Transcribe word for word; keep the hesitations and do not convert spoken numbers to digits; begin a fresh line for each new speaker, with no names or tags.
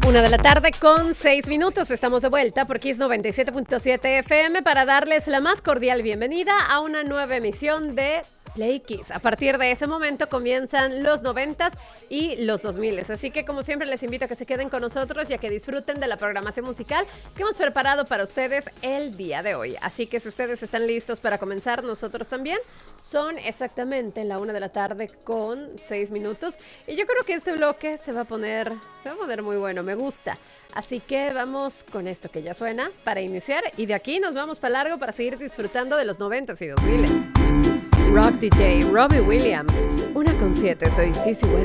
Una de la tarde con seis minutos. Estamos de vuelta por Kiss noventa y siete punto siete F M para darles la más cordial bienvenida a una nueva emisión de Play Kiss. A partir de ese momento comienzan los noventas y los dos miles. Así que, como siempre, les invito a que se queden con nosotros y a que disfruten de la programación musical que hemos preparado para ustedes el día de hoy. Así que, si ustedes están listos para comenzar, nosotros también. Son exactamente la una de la tarde con seis minutos. Y yo creo que este bloque se va a poner, se va a poner muy bueno. Me gusta. Así que vamos con esto que ya suena para iniciar. Y de aquí nos vamos para largo para seguir disfrutando de los noventas y dos miles. Rock D J Robbie Williams, una con siete, soy Sissy Wellman.